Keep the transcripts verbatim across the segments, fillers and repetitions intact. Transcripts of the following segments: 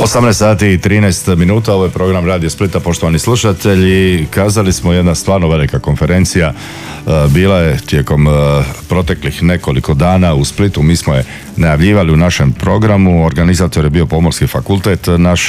osamnaest sati i trinaest minuta, ovo je program Radio Splita, poštovani slušatelji. Kazali smo, jedna stvarno velika konferencija bila je tijekom proteklih nekoliko dana u Splitu. Mi smo je najavljivali u našem programu, organizator je bio Pomorski fakultet naš,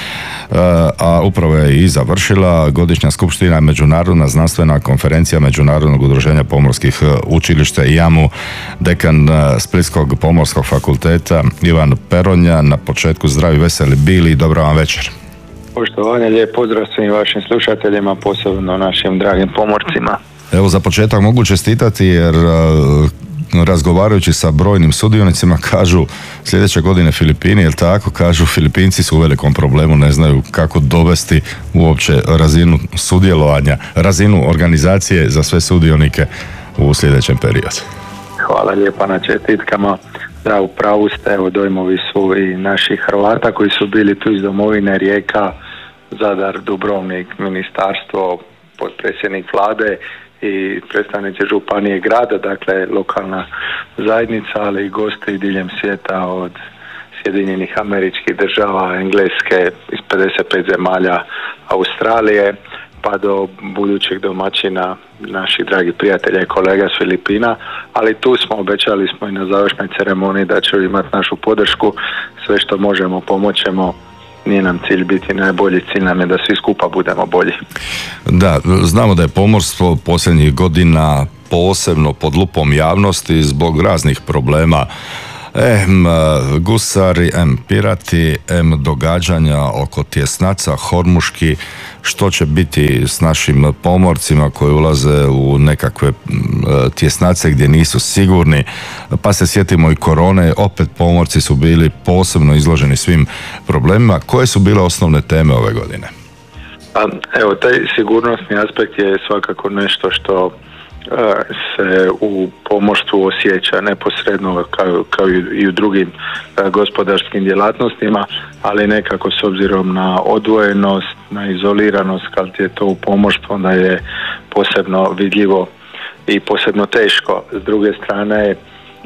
a upravo je i završila godišnja skupština, međunarodna znanstvena konferencija Međunarodnog udruženja pomorskih učilišta i jamu. Dekan Splitskog pomorskog fakulteta Ivan Peronja, na početku zdravi, veseli bili i dobro vam večer. Poštovanje, lijep pozdrav svim vašim slušateljima, posebno našim dragim pomorcima. Evo, za početak mogu čestitati jer razgovarajući sa brojnim sudionicima kažu sljedeće godine Filipini, jel tako? Kažu Filipinci su u velikom problemu, ne znaju kako dovesti uopće razinu sudjelovanja, razinu organizacije za sve sudionike u sljedećem periodu. Hvala lijepa na čestitkama. Da, u pravu ste, evo, dojmovi su i naših Hrvata koji su bili tu iz domovine, Rijeka, Zadar, Dubrovnik, ministarstvo, potpredsjednik vlade i predstavnici županije grada, dakle lokalna zajednica, ali i gosti diljem svijeta od Sjedinjenih Američkih Država, Engleske, iz pedeset pet zemalja, Australije, pa do budućeg domaćina naših dragih prijatelja i kolega s Filipina, ali tu smo, obećali smo i na završnoj ceremoniji da će imati našu podršku, sve što možemo pomoćemo. Nije nam cilj biti najbolji, cilj nam je da svi skupa budemo bolji. Da, znamo da je pomorstvo posljednjih godina posebno pod lupom javnosti zbog raznih problema. Em gusari, em pirati, em događanja oko tjesnaca, hormuški. Što će biti s našim pomorcima koji ulaze u nekakve tjesnace gdje nisu sigurni? Pa se sjetimo i korone, opet pomorci su bili posebno izloženi svim problemima. Koje su bile osnovne teme ove godine? Pa, evo, taj sigurnosni aspekt je svakako nešto što se u pomorstvu osjeća neposredno kao, kao i u drugim gospodarskim djelatnostima, ali nekako s obzirom na odvojenost, na izoliranost, kad je to u pomorstvu, onda je posebno vidljivo i posebno teško. S druge strane, e,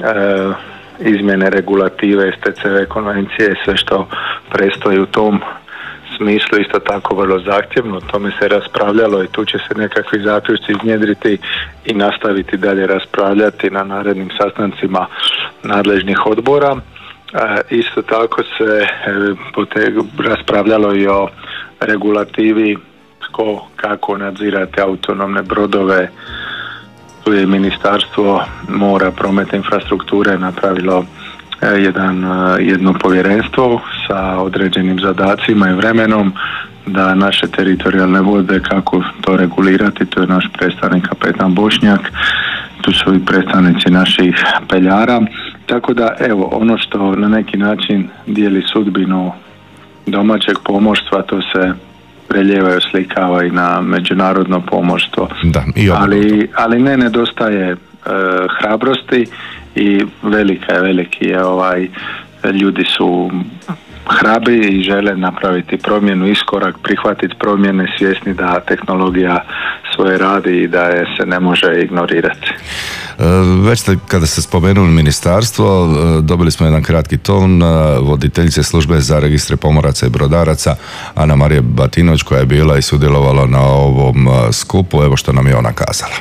izmjene regulative, S T C V konvencije, sve što prestoji u tom smislu isto tako vrlo zahtjevno, o tome se raspravljalo i tu će se nekakvi zaključci iznjedriti i nastaviti dalje raspravljati na narednim sastancima nadležnih odbora. E, isto tako se e, raspravljalo i o regulativi tko, kako nadzirati autonomne brodove. Tu je Ministarstvo mora, prometa, infrastrukture napravilo jedan, jedno povjerenstvo sa određenim zadacima i vremenom da naše teritorijalne vode, kako to regulirati, to je naš predstavnik kapetan Bošnjak, tu su i predstavnici naših peljara, tako da evo, ono što na neki način dijeli sudbinu domaćeg pomorstva, to se preljeva i oslikava i na međunarodno pomorstvo. Da, i ali, ali ne nedostaje e, hrabrosti i velika je, veliki je ovaj, ljudi su hrabri i žele napraviti promjenu, iskorak, prihvatiti promjene, svjesni da tehnologija svoje radi i da je se ne može ignorirati. Već ste, kada ste spomenuli ministarstvo, dobili smo jedan kratki ton voditeljice službe za registre pomoraca i brodaraca Ana Marija Batinović, koja je bila i sudjelovala na ovom skupu. Evo što nam je ona kazala.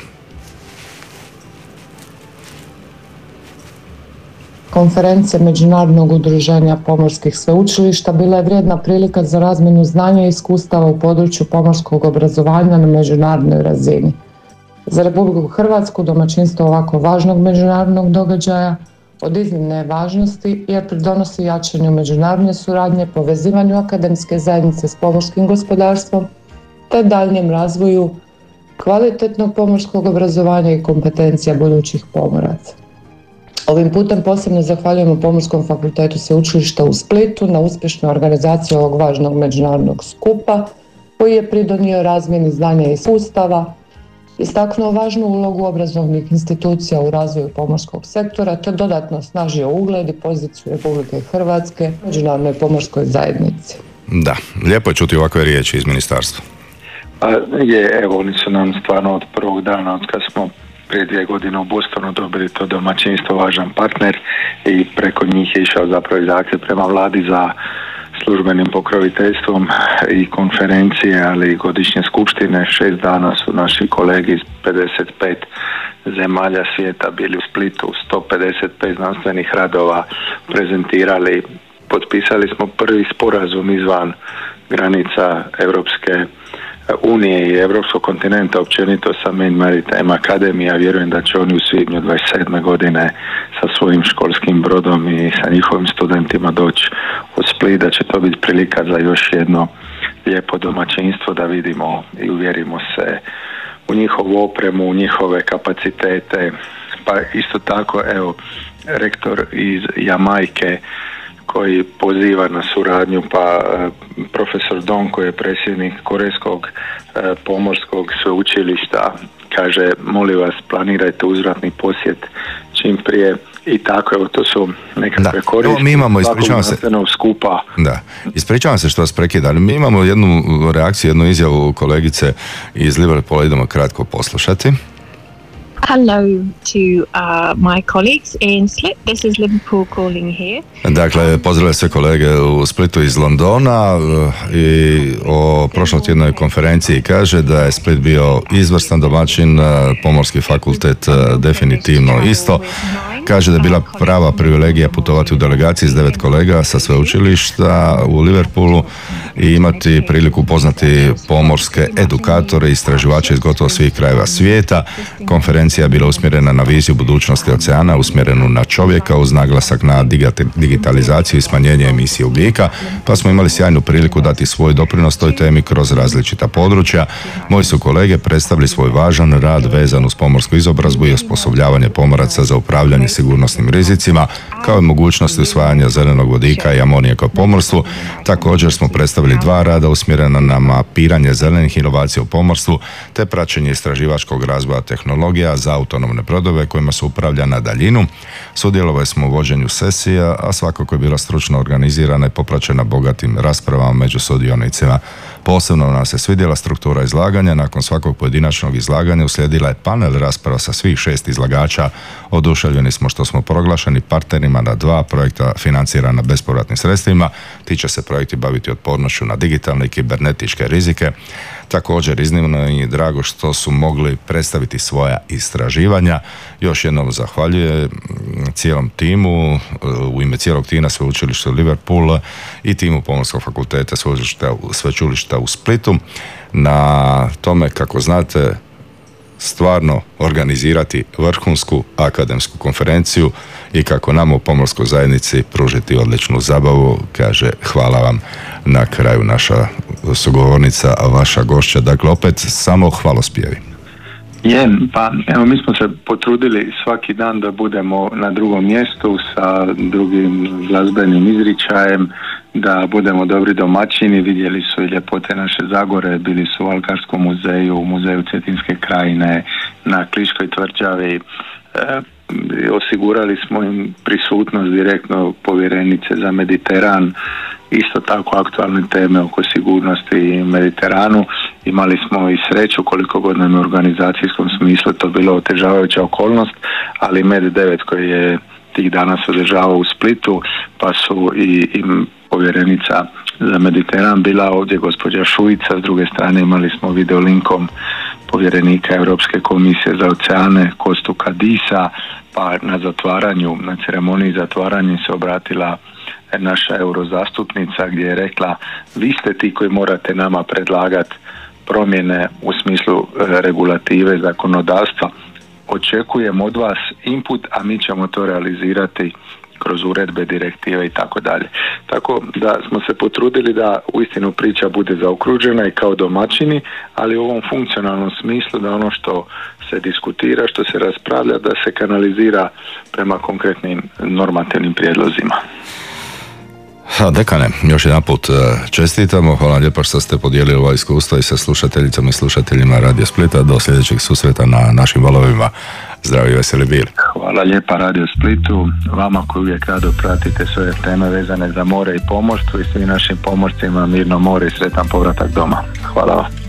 Konferencija Međunarodnog udruženja pomorskih sveučilišta bila je vrijedna prilika za razmjenu znanja i iskustava u području pomorskog obrazovanja na međunarodnoj razini. Za Republiku Hrvatsku domaćinstvo ovako važnog međunarodnog događaja od iznimne je važnosti jer pridonosi jačanju međunarodne suradnje, povezivanju akademske zajednice s pomorskim gospodarstvom te daljnjem razvoju kvalitetnog pomorskog obrazovanja i kompetencija budućih pomoraca. Ovim putem posebno zahvaljujemo Pomorskom fakultetu Sveučilišta u Splitu na uspješnoj organizaciji ovog važnog međunarodnog skupa koji je pridonio razmjeni znanja i iskustava, istaknuo važnu ulogu obrazovnih institucija u razvoju pomorskog sektora te dodatno osnažio ugled i poziciju Republike Hrvatske u međunarodnoj pomorskoj zajednici. Da, lijepo je čuti ovakve riječi iz ministarstva. Pa je, evo, oni su nam stvarno od prvog dana, od kad smo prije dvije godine u Bostonu dobili to domaćinstvo, važan partner, i preko njih je išao zapravo zahtjev prema vladi za službenim pokroviteljstvom i konferencije, ali i godišnje skupštine. Šest dana su naši kolegi iz pedeset pet zemalja svijeta bili u Splitu, sto pedeset pet znanstvenih radova prezentirali. Potpisali smo prvi sporazum izvan granica Europske unije i Europskog kontinenta općenito sa Main Maritime Academy. Ja vjerujem da će oni u svibnju dvadeset sedme godine sa svojim školskim brodom i sa njihovim studentima doći u Split, da će to biti prilika za još jedno lijepo domaćinstvo, da vidimo i uvjerimo se u njihovu opremu, u njihove kapacitete. Pa isto tako, evo, rektor iz Jamajke koji poziva na suradnju, pa profesor Don koji je predsjednik Korejskog pomorskog sveučilišta kaže, molim vas, planirajte uzvratni posjet čim prije i tako, evo, to su nekakve koristi. Mi imamo, ispričavam se, skupa. Da, ispričavam se što vas prekidam, mi imamo jednu reakciju, jednu izjavu kolegice iz Liverpoola, idemo kratko poslušati. Hello to uh, my colleagues in Split. This is Liverpool calling here. Dakle, pozdravljam sve kolege u Splitu iz Londona i o prošlotjednoj konferenciji kaže da je Split bio izvrstan domaćin, Pomorski fakultet definitivno isto. Kaže da je bila prava privilegija putovati u delegaciji s devet kolega sa sveučilišta u Liverpoolu i imati priliku upoznati pomorske edukatore i istraživače iz gotovo svih krajeva svijeta. Konferencija je bila usmjerena na viziju budućnosti oceana, usmjerenu na čovjeka uz naglasak na digitalizaciju i smanjenje emisije ugljika, pa smo imali sjajnu priliku dati svoj doprinos toj temi kroz različita područja. Moji su kolege predstavili svoj važan rad vezan uz pomorsku izobrazbu i osposobljavanje pomoraca za upravljanje sigurnosnim rizicima, kao i mogućnosti usvajanja zelenog vodika i amonijaka u pomorstvu. Također smo predstavili dva rada usmjerena na mapiranje zelenih inovacija u pomorstvu, te praćenje istraživačkog razvoja tehnologija za autonomne brodove kojima se upravlja na daljinu. Sudjelovali smo u vođenju sesija, a svakako je bila stručno organizirana i popraćena bogatim raspravama među sudionicima. Posebno nam se svidjela struktura izlaganja. Nakon svakog pojedinačnog izlaganja uslijedila je panel rasprava sa svih šest izlagača. Oduševljeni smo što smo proglašeni partnerima na dva projekta financirana bespovratnim sredstvima. Ti će se projekti baviti otpornošću na digitalne i kibernetičke rizike. Također iznimno je drago što su mogli predstaviti svoja istraživanja. Još jednom zahvaljujem cijelom timu u ime cijelog tima sveučilišta Liverpool i timu Pomorskog fakulteta sveučilišta u Splitu na tome, kako znate, stvarno organizirati vrhunsku akademsku konferenciju i kako nam u pomorskoj zajednici pružiti odličnu zabavu. Kaže, hvala vam na kraju naša sugovornica, a vaša gošća. Dakle, opet samo hvalospjevi. Je, pa evo, mi smo se potrudili svaki dan da budemo na drugom mjestu sa drugim glazbenim izričajem, da budemo dobri domaćini. Vidjeli su i ljepote naše Zagore, bili su u Alkarskom muzeju, u muzeju Cetinske krajine, na Kliškoj tvrđavi. E, osigurali smo im prisutnost direktno povjerenice za Mediteran, isto tako aktualne teme oko sigurnosti u Mediteranu. Imali smo i sreću, koliko god nam je u organizacijskom smislu to bilo otežavajuća okolnost, ali Med devet koji je tih dana se održavao u Splitu, pa su i, i povjerenica za Mediteran bila ovdje, gospođa Šuica, s druge strane imali smo videolinkom povjerenika Europske komisije za oceane Kostu Kadisa, pa na zatvaranju, na ceremoniji zatvaranja se obratila naša eurozastupnica gdje je rekla, vi ste ti koji morate nama predlagati promjene u smislu regulative, zakonodavstva. Očekujem od vas input, a mi ćemo to realizirati kroz uredbe, direktive i tako dalje. Tako da smo se potrudili da uistinu priča bude zaokružena i kao domaćini, ali u ovom funkcionalnom smislu da ono što se diskutira, što se raspravlja, da se kanalizira prema konkretnim normativnim prijedlozima. Dekane, još jedan put čestitamo, hvala lijepo što ste podijelili ova iskustva i sa slušateljicama i slušateljima Radio Splita. Do sljedećeg susreta na našim valovima. Zdravi i veseli bili. Hvala lijepa Radio Splitu, vama koji uvijek rado pratite sve teme vezane za more i pomorstvo i svim našim pomorcima mirno more i sretan povratak doma. Hvala vam.